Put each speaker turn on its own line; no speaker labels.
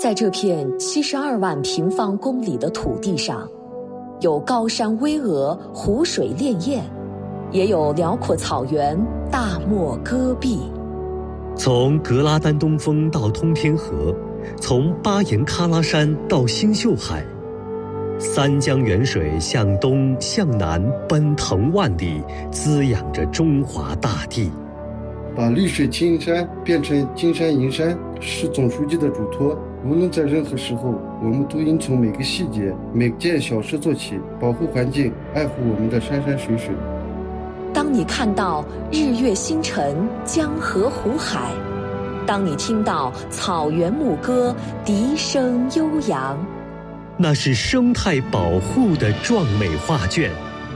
在这片72万平方公里的土地上，有高山巍峨、湖水潋滟，也有辽阔草原、大漠戈壁。
从格拉丹东峰到通天河，从巴颜喀拉山到星宿海，三江源水向东向南奔腾万里，滋养着中华大地。
把绿水青山变成金山银山是总书记的嘱托。无论在任何时候，我们都应从每个细节、每件小事做起，保护环境，爱护我们的山山水水。
当你看到日月星辰、江河湖海，当你听到草原牧歌、笛声悠扬，
那是生态保护的壮美画卷。